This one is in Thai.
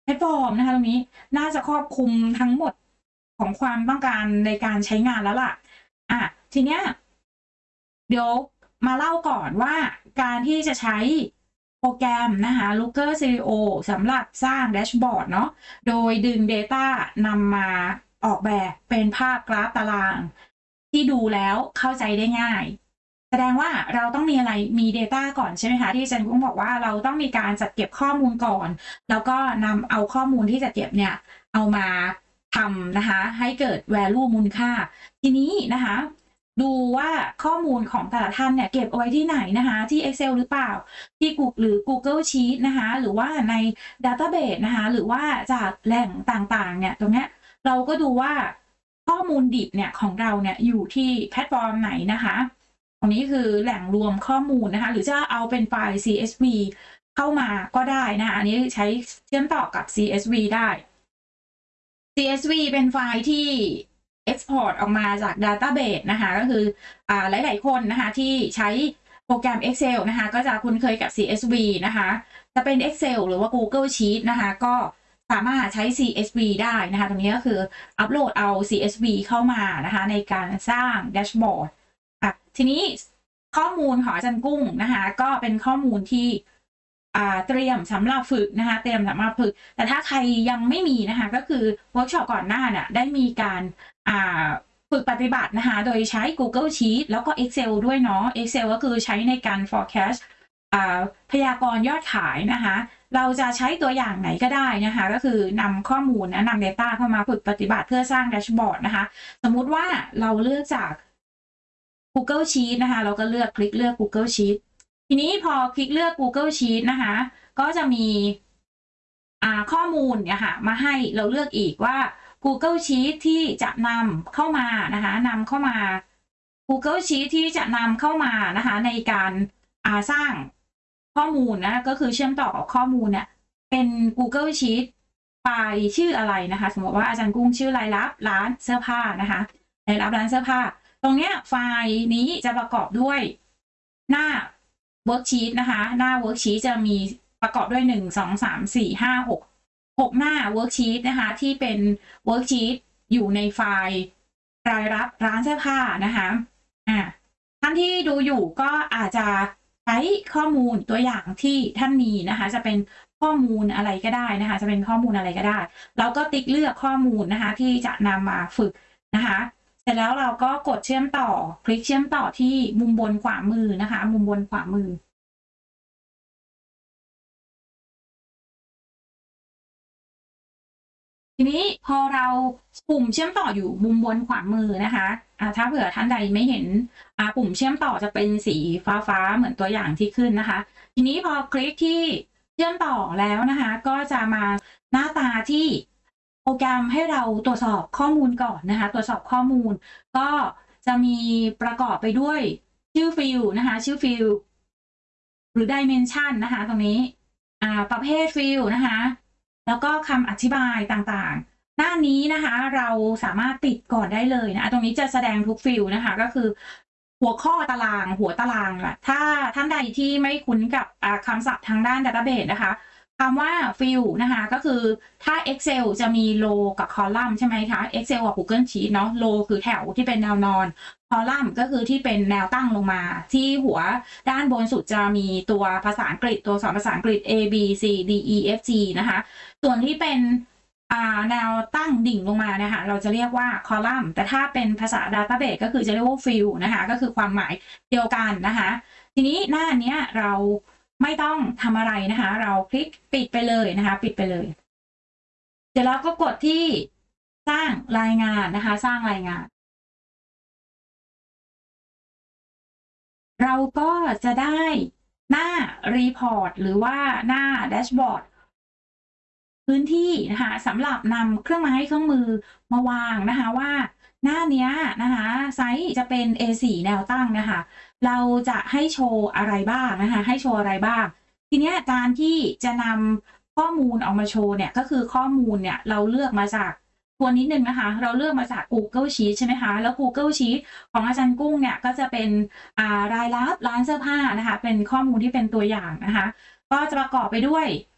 แพลตฟอร์มนะคะตรงนี้น่าจะครอบคลุมทั้งหมดของความต้องการในการใช้งานแล้วล่ะทีเนี้ยเดี๋ยวมาเล่าก่อนว่าการที่จะใช้โปรแกรมนะคะ Looker Studio สำหรับสร้างแดชบอร์ดเนาะโดยดึง Data นำมาออกแบบเป็นภาพกราฟตารางที่ดูแล้วเข้าใจได้ง่ายแสดงว่าเราต้องมีอะไรมี Data ก่อนใช่ไหมคะที่อาจารย์กุ้งบอกว่าเราต้องมีการจัดเก็บข้อมูลก่อนแล้วก็นำเอาข้อมูลที่จัดเก็บเนี่ยเอามาทำนะคะให้เกิด value มูลค่าทีนี้นะคะดูว่าข้อมูลของแต่ละท่านเนี่ยเก็บเอาไว้ที่ไหนนะคะที่ Excel หรือเปล่าที่Google Sheet นะคะหรือว่าใน Database นะคะหรือว่าจากแหล่งต่างๆเนี่ยตรงเนี้ยเราก็ดูว่าข้อมูลดิบเนี่ยของเราเนี่ยอยู่ที่แพลตฟอร์มไหนนะคะตรงนี้คือแหล่งรวมข้อมูลนะคะหรือจะเอาเป็นไฟล์ CSV เข้ามาก็ได้นะคะอันนี้ใช้เชื่อมต่อกับ CSV ได้ CSV เป็นไฟล์ที่ Export ออกมาจาก Database นะคะก็คือหลายๆคนนะคะที่ใช้โปรแกรม Excel นะคะก็จะคุ้นเคยกับ CSV นะคะจะเป็น Excel หรือว่า Google Sheet นะคะก็สามารถใช้ CSV ได้นะคะตรงนี้ก็คืออัปโหลดเอา CSV เข้ามานะคะในการสร้างแดชบอร์ดทีนี้ข้อมูลของอาจารย์กุ้งนะคะก็เป็นข้อมูลที่เตรียมสำหรับฝึกนะคะเตรียมสำหรับฝึกแต่ถ้าใครยังไม่มีนะคะก็คือเวิร์กช็อปก่อนหน้าเนี่ยได้มีการฝึกปฏิบัตินะคะโดยใช้ Google Sheet แล้วก็ Excel ด้วยเนาะ Excel ก็คือใช้ในการ forecast พยากรณ์ยอดขายนะคะเราจะใช้ตัวอย่างไหนก็ได้นะคะก็คือนำข้อมูลนำ Data เข้ามาฝึกปฏิบัติเพื่อสร้างแดชบอร์ดนะคะสมมุติว่าเราเลือกจาก Google Sheet นะคะเราก็คลิกเลือก Google Sheet ทีนี้พอคลิกเลือก Google Sheet นะคะก็จะมีข้อมูลเนี่ยค่ะมาให้เราเลือกอีกว่า Google Sheet ที่จะนำเข้ามานะคะนำเข้ามา Google Sheet ที่จะนำเข้ามานะคะในการสร้างข้อมูลนะก็คือเชื่อมต่อกับข้อมูลเนี่ยเป็น Google Sheet ไฟล์ชื่ออะไรนะคะสมมติว่าอาจารย์กุ้งชื่อรายรับร้านเสื้อผ้านะคะรายรับร้านเสื้อผ้าตรงเนี้ยไฟล์นี้จะประกอบด้วยหน้า worksheet นะคะหน้า worksheet จะมีประกอบด้วย1 2 3 4 5 6หน้า worksheet นะคะที่เป็น worksheet อยู่ในไฟล์รายรับร้านเสื้อผ้านะคะท่านที่ดูอยู่ก็อาจจะใช้ข้อมูลตัวอย่างที่ท่านมีนะคะจะเป็นข้อมูลอะไรก็ได้นะคะจะเป็นข้อมูลอะไรก็ได้เราก็ติ๊กเลือกข้อมูลนะคะที่จะนำมาฝึกนะคะเสร็จแล้วเราก็กดเชื่อมต่อคลิกเชื่อมต่อที่มุมบนขวามือนะคะมุมบนขวามือทีนี้พอเราปุ่มเชื่อมต่ออยู่มุมบนขวามือนะคะถ้าเผื่อท่านใดไม่เห็นปุ่มเชื่อมต่อจะเป็นสีฟ้าเหมือนตัวอย่างที่ขึ้นนะคะทีนี้พอคลิกที่เชื่อมต่อแล้วนะคะก็จะมาหน้าตาที่โปรแกรมให้เราตรวจสอบข้อมูลก่อนนะคะตรวจสอบข้อมูลก็จะมีประกอบไปด้วยชื่อฟิลนะคะชื่อฟิลหรือ dimension นะคะตรงนี้ประเภทฟิลนะคะแล้วก็คำอธิบายต่างๆหน้านี้นะคะเราสามารถปิดก่อนได้เลยนะตรงนี้จะแสดงทุกฟิลนะคะก็คือหัวข้อตารางหัวตารางละถ้าท่านใดที่ไม่คุ้นกับคำศัพท์ทางด้าน Database นะคะคำว่าฟิลนะคะก็คือถ้า Excel จะมี row กับ column ใช่ไหมคะ Excel กับ Google Sheet เนาะ row คือแถวที่เป็นแนวนอน column ก็คือที่เป็นแนวตั้งลงมาที่หัวด้านบนสุดจะมีตัวภาษาอังกฤษตัวอักษรภาษาอังกฤษ A B C D E F G นะคะส่วนที่เป็นแนวตั้งดิ่งลงมานะคะเราจะเรียกว่า column แต่ถ้าเป็นภาษา database ก็คือจะเรียกว่า field นะคะก็คือความหมายเดียวกันนะคะทีนี้หน้านี้เราไม่ต้องทำอะไรนะคะเราคลิกปิดไปเลยนะคะปิดไปเลยเดี๋ยวเราก็กดที่สร้างรายงานนะคะสร้างรายงานเราก็จะได้หน้า report หรือว่าหน้า dashboard พื้นที่นะคะสำหรับนำเครื่องไม้เครื่องมือมาวางนะคะว่าหน้านี้นะคะไซส์จะเป็น A4 แนวตั้งนะคะเราจะให้โชว์อะไรบ้างนะคะให้โชว์อะไรบ้างทีนี้การที่จะนำข้อมูลออกมาโชว์เนี่ยก็คือข้อมูลเนี่ยเราเลือกมาจากตัวนิดนึงนะคะเราเลือกมาจาก Google Sheet ใช่ไหมคะแล้ว Google Sheet ของอาจารย์กุ้งเนี่ยก็จะเป็นรายรับร้านเสื้อผ้านะคะเป็นข้อมูลที่เป็นตัวอย่างนะคะก็จะประกอบไปด้วย